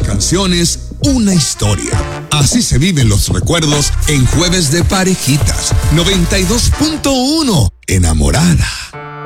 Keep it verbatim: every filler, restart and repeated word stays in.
canciones, una historia. Así se viven los recuerdos en Jueves de Parejitas. noventa y dos punto uno. Enamorada.